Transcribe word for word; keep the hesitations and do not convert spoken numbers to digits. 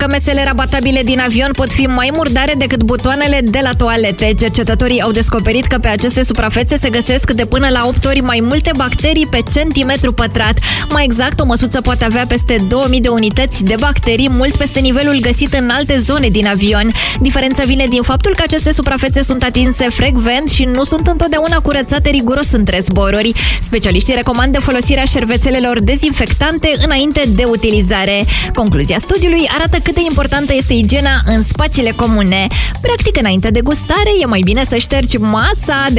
că mesele rabatabile din avion pot fi mai murdare decât butoanele de la toalete. Cercetătorii au descoperit că pe aceste suprafețe se găsesc de până la opt ori mai multe bacterii pe centimetru pătrat. Mai exact, o măsuță poate avea peste două mii de unități de bacterii, mult peste nivelul găsit în alte zone din avion. Diferența vine din faptul că aceste suprafețe sunt atinse frecvent și nu sunt întotdeauna curățate riguros între zboruri. Specialiștii recomandă folosirea șervețelelor dezinfectante înainte de utilizare. Concluzia studiului arată cât de importantă este igiena în spațiile comune. Practic, înainte de gustare, e mai bine să ștergi masa